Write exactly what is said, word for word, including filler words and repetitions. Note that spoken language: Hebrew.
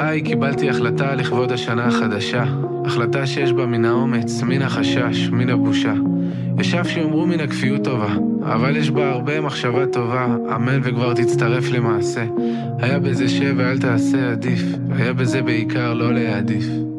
היי, קיבלתי החלטה לכבוד השנה החדשה. החלטה שיש בה מן האומץ, מן החשש, מן הבושה. ישב שיאמרו מן הכפיות טובה, אבל יש בה הרבה מחשבה טובה, אמן וכבר תצטרף למעשה. היה בזה שב ואל תעשה עדיף, היה בזה בעיקר לא להעדיף.